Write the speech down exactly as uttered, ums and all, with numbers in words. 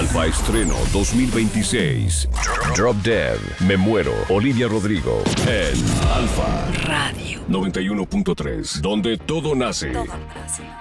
Alfa Estreno dos mil veintiséis. Drop Dead, Me Muero, Olivia Rodrigo. En Alfa Radio noventa y uno punto tres, donde todo nace. Todo nace.